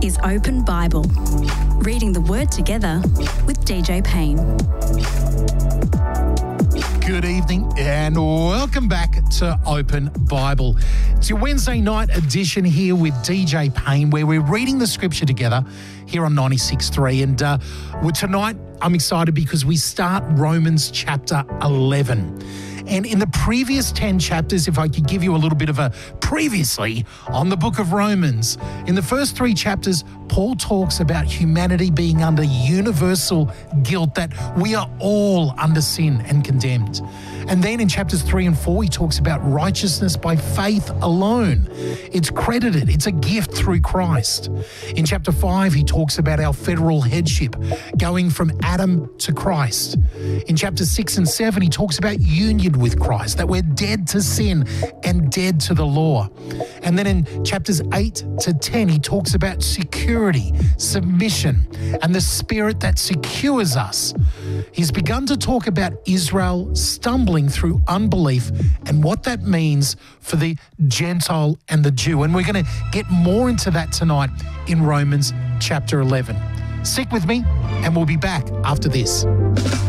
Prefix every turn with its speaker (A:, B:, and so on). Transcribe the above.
A: is Open Bible, reading the Word together with DJ Payne.
B: Good evening and welcome back to Open Bible. It's your Wednesday night edition here with DJ Payne, where we're reading the scripture together here on 96.3. And tonight I'm excited because we start Romans chapter 11. And in the previous 10 chapters, if I could give you a little bit of a previously on the book of Romans, in the first 3 chapters, Paul talks about humanity being under universal guilt, that we are all under sin and condemned. And then in chapters 3 and 4, he talks about righteousness by faith alone. It's credited, it's a gift through Christ. In chapter 5, he talks about our federal headship, going from Adam to Christ. In chapter 6 and 7, he talks about union with Christ, that we're dead to sin and dead to the law. And then in chapters 8 to 10, he talks about security, submission, and the spirit that secures us. He's begun to talk about Israel stumbling through unbelief and what that means for the Gentile and the Jew. And we're going to get more into that tonight in Romans chapter 11. Stick with me and we'll be back after this.